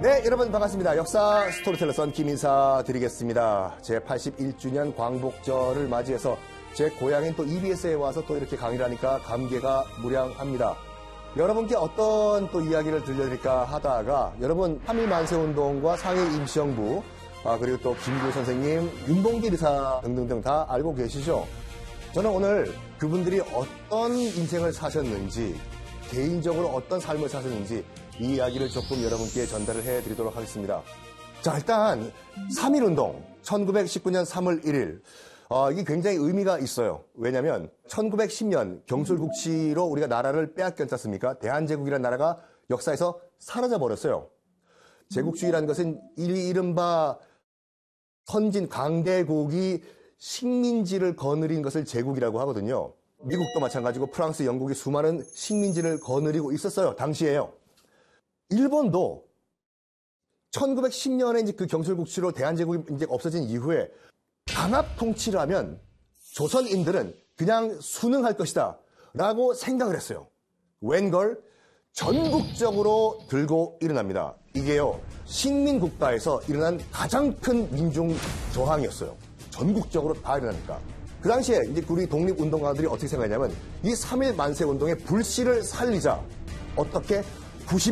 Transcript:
네, 여러분 반갑습니다. 역사 스토리텔러 썬킴 인사드리겠습니다. 제81주년 광복절을 맞이해서 제 고향인 또 EBS에 와서 또 이렇게 강의를 하니까 감개가 무량합니다. 여러분께 어떤 또 이야기를 들려드릴까 하다가 여러분 한미만세운동과 상해 임시정부 그리고 또 김구 선생님, 윤봉길 의사 등등등 다 알고 계시죠? 저는 오늘 그분들이 어떤 인생을 사셨는지 개인적으로 어떤 삶을 사셨는지 이 이야기를 조금 여러분께 전달을 해드리도록 하겠습니다. 자, 일단 3.1운동 1919년 3월 1일 이게 굉장히 의미가 있어요. 왜냐하면 1910년 경술국치로 우리가 나라를 빼앗겼지 않습니까? 대한제국이라는 나라가 역사에서 사라져버렸어요. 제국주의라는 것은 이른바 선진 강대국이 식민지를 거느린 것을 제국이라고 하거든요. 미국도 마찬가지고 프랑스, 영국이 수많은 식민지를 거느리고 있었어요. 당시에요. 일본도 1910년에 이제 그 경술국치로 대한제국이 이제 없어진 이후에 강압 통치를 하면 조선인들은 그냥 순응할 것이다 라고 생각을 했어요. 웬걸 전국적으로 들고 일어납니다. 이게요, 식민국가에서 일어난 가장 큰 민중 저항이었어요. 전국적으로 다 일어나니까. 그 당시에 이제 우리 독립운동가들이 어떻게 생각했냐면 이 3.1 만세운동의 불씨를 살리자. 어떻게?